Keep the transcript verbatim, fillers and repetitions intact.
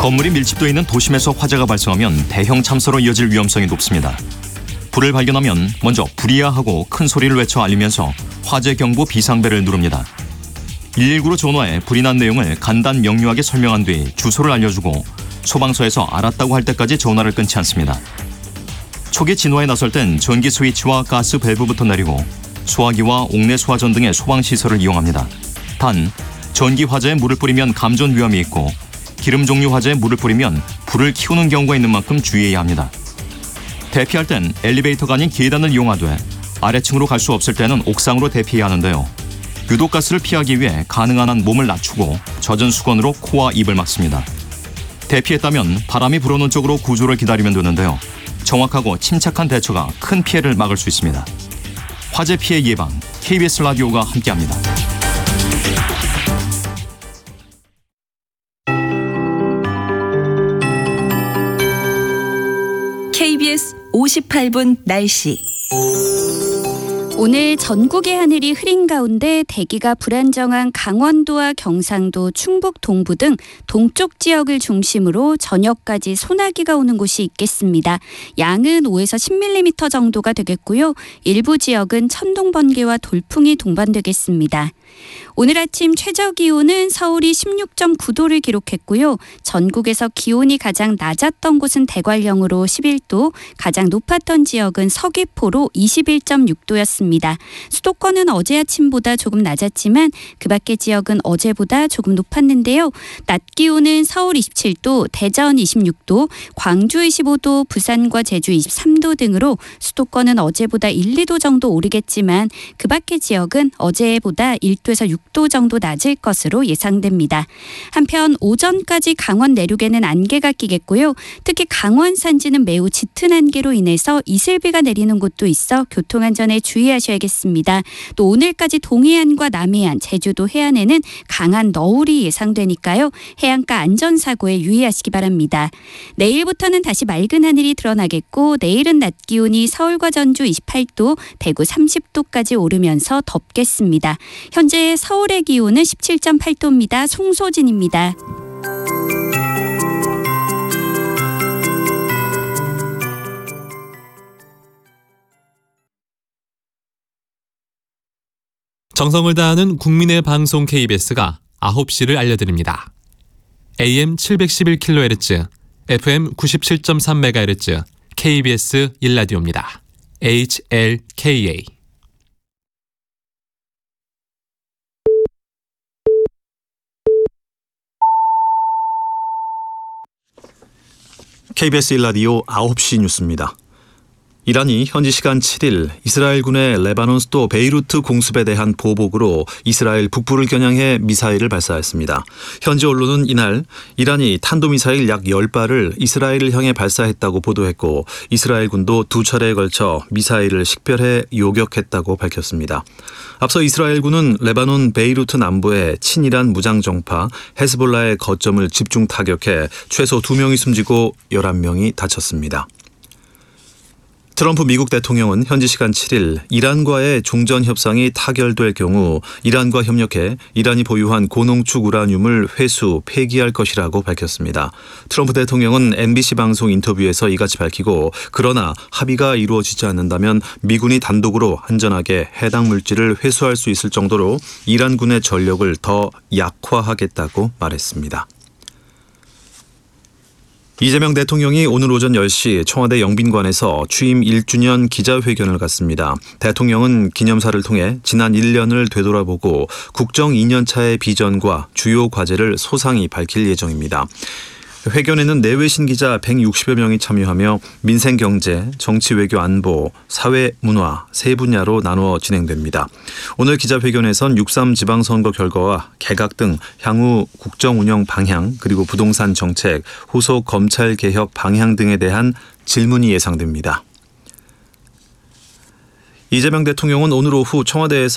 건물이 밀집돼 있는 도심에서 화재가 발생하면 대형 참사로 이어질 위험성이 높습니다. 불을 발견하면 먼저 불이야 하고 큰 소리를 외쳐 알리면서 화재 경보 비상벨을 누릅니다. 일일구로 전화해 불이 난 내용을 간단 명료하게 설명한 뒤 주소를 알려주고 소방서에서 알았다고 할 때까지 전화를 끊지 않습니다. 초기 진화에 나설 땐 전기 스위치와 가스 밸브부터 내리고 소화기와 옥내 소화전 등의 소방시설을 이용합니다. 단, 전기 화재에 물을 뿌리면 감전 위험이 있고 기름 종류 화재에 물을 뿌리면 불을 키우는 경우가 있는 만큼 주의해야 합니다. 대피할 땐 엘리베이터가 아닌 계단을 이용하되 아래층으로 갈 수 없을 때는 옥상으로 대피해야 하는데요. 유독가스를 피하기 위해 가능한 한 몸을 낮추고 젖은 수건으로 코와 입을 막습니다. 대피했다면 바람이 불어오는 쪽으로 구조를 기다리면 되는데요. 정확하고 침착한 대처가 큰 피해를 막을 수 있습니다. 화재 피해 예방, 케이비에스 라디오가 함께합니다. 케이비에스 오십팔 분 날씨. 오늘 전국의 하늘이 흐린 가운데 대기가 불안정한 강원도와 경상도, 충북 동부 등 동쪽 지역을 중심으로 저녁까지 소나기가 오는 곳이 있겠습니다. 양은 오에서 십 밀리미터 정도가 되겠고요. 일부 지역은 천둥, 번개와 돌풍이 동반되겠습니다. 오늘 아침 최저기온은 서울이 십육 점 구 도를 기록했고요. 전국에서 기온이 가장 낮았던 곳은 대관령으로 십일 도, 가장 높았던 지역은 서귀포로 이십일 점 육 도였습니다. 수도권은 어제 아침보다 조금 낮았지만 그 밖의 지역은 어제보다 조금 높았는데요. 낮 기온은 서울 이십칠 도, 대전 이십육 도, 광주 이십오 도, 부산과 제주 이십삼 도 등으로 수도권은 어제보다 일, 이 도 정도 오르겠지만 그 밖의 지역은 어제보다 일 도에서 육 도 정도 낮을 것으로 예상됩니다. 한편 오전까지 강원 내륙에는 안개가 끼겠고요. 특히 강원 산지는 매우 짙은 안개로 인해서 이슬비가 내리는 곳도 있어 교통안전에 주의하셔야겠습니다. 또 오늘까지 동해안과 남해안, 제주도 해안에는 강한 너울이 예상되니까요. 해안가 안전사고에 유의하시기 바랍니다. 내일부터는 다시 맑은 하늘이 드러나겠고 내일은 낮 기온이 서울과 전주 이십팔 도, 대구 삼십 도까지 오르면서 덥겠습니다. 현재 서울의 기온은 십칠 점 팔 도입니다. 송소진입니다. 정성을 다하는 국민의 방송 케이비에스가 아홉 시를 알려드립니다. 에이엠 칠백십일 킬로헤르츠, 에프엠 구십칠 점 삼 메가헤르츠, 케이비에스 일 라디오입니다. 에이치엘케이에이. 케이비에스 일 라디오 아홉 시 뉴스입니다. 이란이 현지 시간 칠 일 이스라엘군의 레바논 수도 베이루트 공습에 대한 보복으로 이스라엘 북부를 겨냥해 미사일을 발사했습니다. 현지 언론은 이날 이란이 탄도미사일 약 십 발을 이스라엘을 향해 발사했다고 보도했고 이스라엘군도 두 차례에 걸쳐 미사일을 식별해 요격했다고 밝혔습니다. 앞서 이스라엘군은 레바논 베이루트 남부의 친이란 무장정파 헤즈볼라의 거점을 집중 타격해 최소 두 명이 숨지고 열한 명이 다쳤습니다. 트럼프 미국 대통령은 현지 시간 칠 일 이란과의 종전 협상이 타결될 경우 이란과 협력해 이란이 보유한 고농축 우라늄을 회수, 폐기할 것이라고 밝혔습니다. 트럼프 대통령은 엠비씨 방송 인터뷰에서 이같이 밝히고 그러나 합의가 이루어지지 않는다면 미군이 단독으로 안전하게 해당 물질을 회수할 수 있을 정도로 이란군의 전력을 더 약화하겠다고 말했습니다. 이재명 대통령이 오늘 오전 열 시 청와대 영빈관에서 취임 일 주년 기자회견을 갖습니다. 대통령은 기념사를 통해 지난 일 년을 되돌아보고 국정 이 년 차의 비전과 주요 과제를 소상히 밝힐 예정입니다. 회견에는 내외신 기자 백육십여 명이 참여하며 민생 경제, 정치 외교 안보, 사회 문화 세 분야로 나누어 진행됩니다. 오늘 기자회견에선 육삼 지방선거 결과와 개각 등 향후 국정 운영 방향 그리고 부동산 정책, 후속 검찰 개혁 방향 등에 대한 질문이 예상됩니다. 이재명 대통령은 오늘 오후 청와대에서